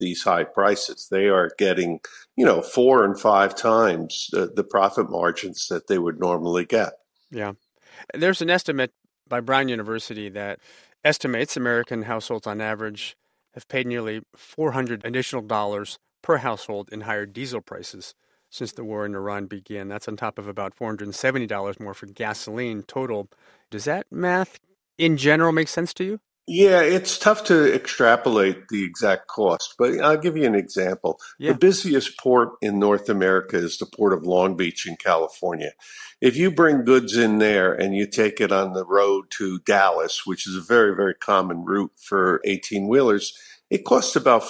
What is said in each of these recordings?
these high prices. They are getting, 4 and 5 times the profit margins that they would normally get. Yeah. There's an estimate by Brown University that estimates American households on average have paid nearly $400 additional per household in higher diesel prices since the war in Iran began. That's on top of about $470 more for gasoline total. Does that math in general make sense to you? Yeah, it's tough to extrapolate the exact cost, but I'll give you an example. Yeah. The busiest port in North America is the Port of Long Beach in California. If you bring goods in there and you take it on the road to Dallas, which is a very, very common route for 18-wheelers, it costs about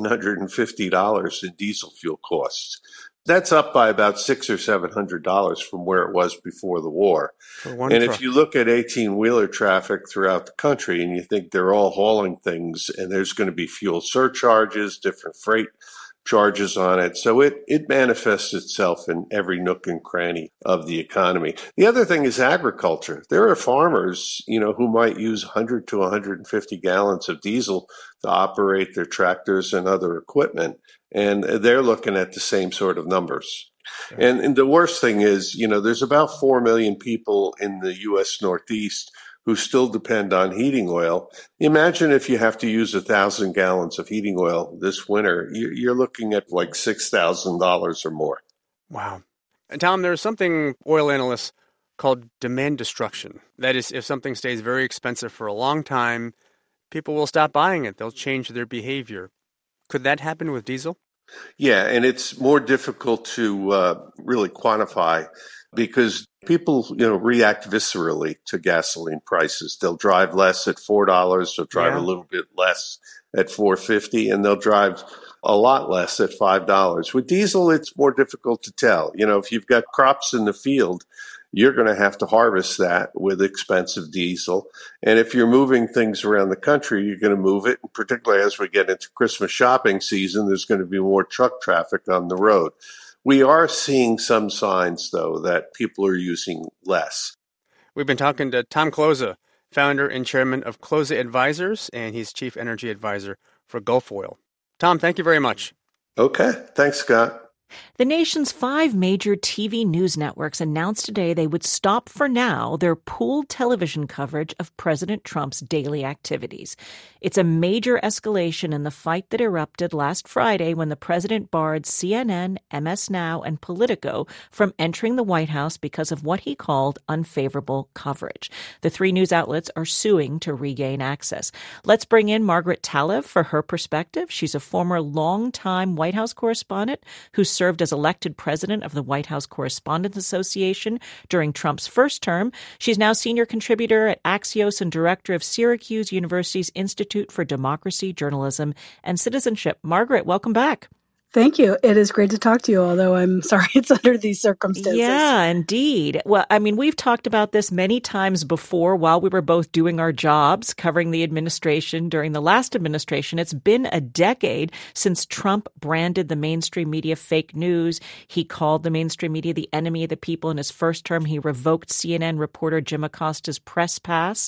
$1,450 in diesel fuel costs. That's up by about $600 or $700 from where it was before the war. And truck. if you look at 18-wheeler traffic throughout the country and you think they're all hauling things and there's going to be fuel surcharges, different freight charges on it. So it manifests itself in every nook and cranny of the economy. The other thing is agriculture. There are farmers, who might use 100 to 150 gallons of diesel to operate their tractors and other equipment. And they're looking at the same sort of numbers. Yeah. And the worst thing is, there's about 4 million people in the U.S. Northeast who still depend on heating oil. Imagine if you have to use 1,000 gallons of heating oil this winter, you're looking at like $6,000 or more. Wow. And Tom, there's something oil analysts called demand destruction. That is, if something stays very expensive for a long time, people will stop buying it. They'll change their behavior. Could that happen with diesel? Yeah, and it's more difficult to really quantify because people, react viscerally to gasoline prices. They'll drive less at $4, they'll drive a little bit less at $4.50, and they'll drive a lot less at $5. With diesel, it's more difficult to tell. If you've got crops in the field, you're going to have to harvest that with expensive diesel. And if you're moving things around the country, you're going to move it. And particularly as we get into Christmas shopping season, there's going to be more truck traffic on the road. We are seeing some signs, though, that people are using less. We've been talking to Tom Kloza, founder and chairman of Kloza Advisors, and he's chief energy advisor for Gulf Oil. Tom, thank you very much. Okay. Thanks, Scott. The nation's 5 major TV news networks announced today they would stop for now their pooled television coverage of President Trump's daily activities. It's a major escalation in the fight that erupted last Friday when the president barred CNN, MS Now, and Politico from entering the White House because of what he called unfavorable coverage. The 3 news outlets are suing to regain access. Let's bring in Margaret Talev for her perspective. She's a former longtime White House correspondent who served as elected president of the White House Correspondents Association during Trump's first term. She's now senior contributor at Axios and director of Syracuse University's Institute for Democracy, Journalism, and Citizenship. Margaret, welcome back. Thank you. It is great to talk to you, although I'm sorry it's under these circumstances. Yeah, indeed. Well, we've talked about this many times before while we were both doing our jobs, covering the administration during the last administration. It's been a decade since Trump branded the mainstream media fake news. He called the mainstream media the enemy of the people. In his first term, he revoked CNN reporter Jim Acosta's press pass.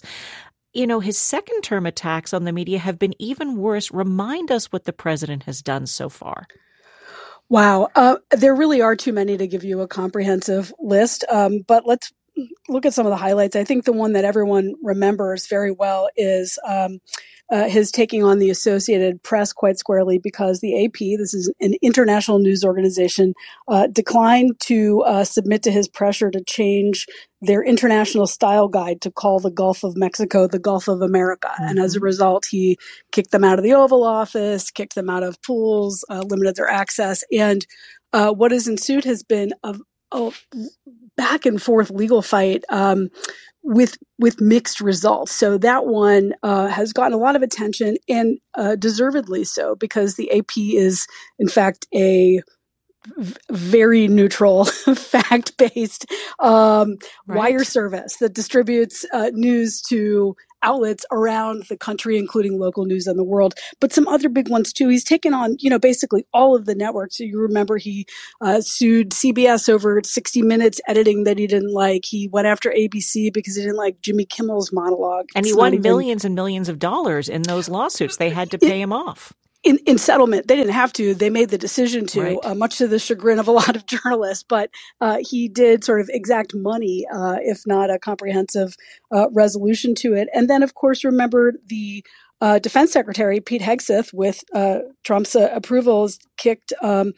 His second term attacks on the media have been even worse. Remind us what the president has done so far. Wow. There really are too many to give you a comprehensive list, but let's look at some of the highlights. I think the one that everyone remembers very well is his taking on the Associated Press quite squarely because the AP, this is an international news organization, declined to submit to his pressure to change their international style guide to call the Gulf of Mexico the Gulf of America. Mm-hmm. And as a result, he kicked them out of the Oval Office, kicked them out of pools, limited their access. And what has ensued has been a back and forth legal fight with mixed results. So that one has gotten a lot of attention and deservedly so because the AP is, in fact, a very neutral, fact-based wire service that distributes news to outlets around the country, including local news and the world, but some other big ones too. He's taken on, basically all of the networks. So you remember he sued CBS over 60 Minutes editing that he didn't like. He went after ABC because he didn't like Jimmy Kimmel's monologue. And he won millions and millions of dollars in those lawsuits. They had to pay him off. in settlement. They didn't have to. They made the decision to, Right. much to the chagrin of a lot of journalists. But he did sort of exact money, if not a comprehensive resolution to it. And then, of course, remember the Defense Secretary, Pete Hegseth, with Trump's approvals, kicked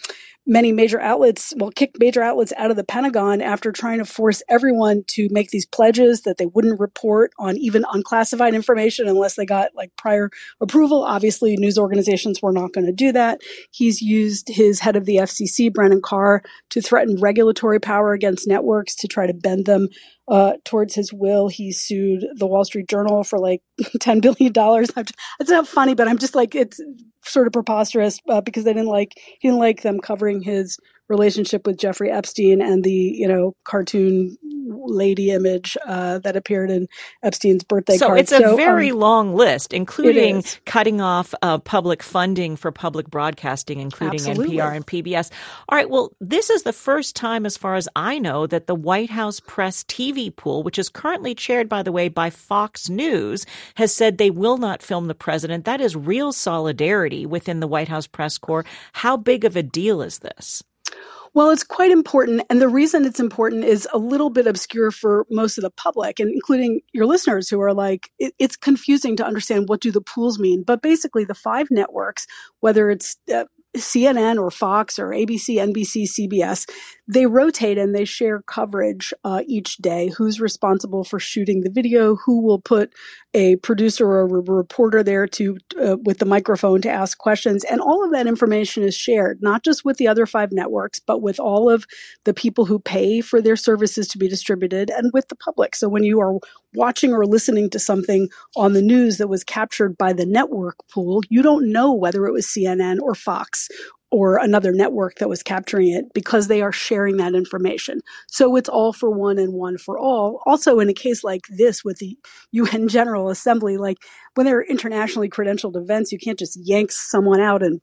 major outlets out of the Pentagon after trying to force everyone to make these pledges that they wouldn't report on even unclassified information unless they got like prior approval. Obviously, news organizations were not going to do that. He's used his head of the FCC, Brennan Carr, to threaten regulatory power against networks to try to bend them towards his will. He sued the Wall Street Journal for like $10 billion. It's not funny, but I'm just like, it's sort of preposterous because he didn't like them covering his relationship with Jeffrey Epstein and the, cartoon lady image that appeared in Epstein's birthday card. It's a very long list, including cutting off public funding for public broadcasting, including Absolutely. NPR and PBS. All right, well, this is the first time, as far as I know, that the White House Press TV pool, which is currently chaired, by the way, by Fox News, has said they will not film the president. That is real solidarity within the White House press corps. How big of a deal is this? Well, it's quite important. And the reason it's important is a little bit obscure for most of the public, and including your listeners who are like, it's confusing to understand what do the pools mean. But basically, the 5 networks, whether it's CNN or Fox or ABC, NBC, CBS, they rotate and they share coverage each day. Who's responsible for shooting the video? Who will put a producer or a reporter there to with the microphone to ask questions? And all of that information is shared, not just with the other 5 networks, but with all of the people who pay for their services to be distributed and with the public. So when you are watching or listening to something on the news that was captured by the network pool, you don't know whether it was CNN or Fox or another network that was capturing it because they are sharing that information. So it's all for one and one for all. Also, in a case like this with the UN General Assembly, like when there are internationally credentialed events, you can't just yank someone out and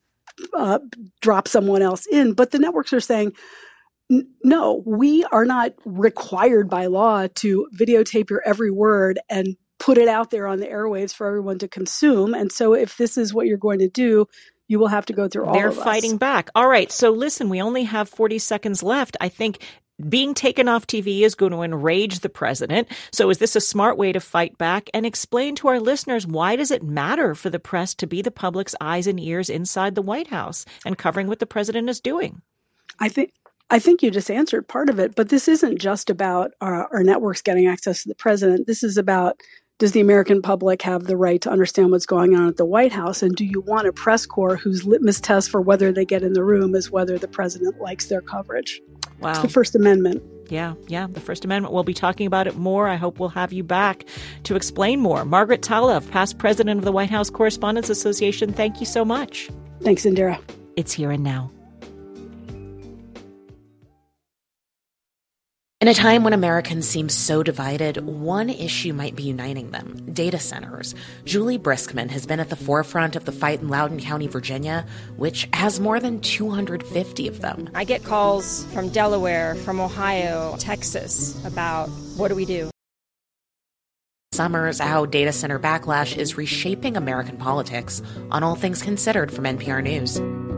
drop someone else in. But the networks are saying, no, we are not required by law to videotape your every word and put it out there on the airwaves for everyone to consume. And so if this is what you're going to do, you will have to go through all of us. They're fighting back. All right. So listen, we only have 40 seconds left. I think being taken off TV is going to enrage the president. So is this a smart way to fight back? And explain to our listeners, why does it matter for the press to be the public's eyes and ears inside the White House and covering what the president is doing? I think you just answered part of it, but this isn't just about our networks getting access to the president. This is about, does the American public have the right to understand what's going on at the White House? And do you want a press corps whose litmus test for whether they get in the room is whether the president likes their coverage? Wow. It's the First Amendment. Yeah, the First Amendment. We'll be talking about it more. I hope we'll have you back to explain more. Margaret Talev, past president of the White House Correspondents Association, thank you so much. Thanks, Indira. It's Here and Now. In a time when Americans seem so divided, one issue might be uniting them: data centers. Julie Briskman has been at the forefront of the fight in Loudoun County, Virginia, which has more than 250 of them. I get calls from Delaware, from Ohio, Texas about what do we do? Summers, how data center backlash is reshaping American politics on All Things Considered from NPR News.